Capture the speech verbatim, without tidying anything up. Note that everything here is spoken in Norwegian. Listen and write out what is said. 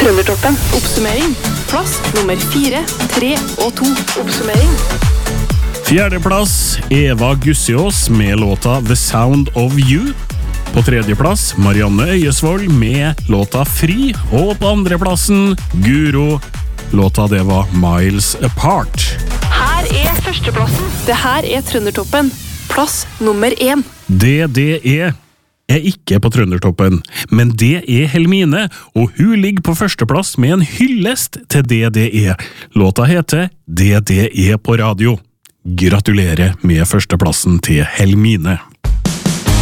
Trøndertoppen. Oppsummering. Plass nummer fire, tre og to. Oppsummering. Fjerdeplass, Eva Gussiås med låta The Sound of You. På tredjeplass, Marianne Øyesvold med låta Fri. Og på andreplassen, Guro. Låta det var Miles Apart. Her er førsteplassen. Det her er Trøndertoppen. Plass nummer én. D D E er ikke på Trøndertoppen, men det er Helmine, og hun ligger på førsteplass med en hyllest til D D E. Låta heter D D E på radio. Gratulerer med førsteplassen til Helmine.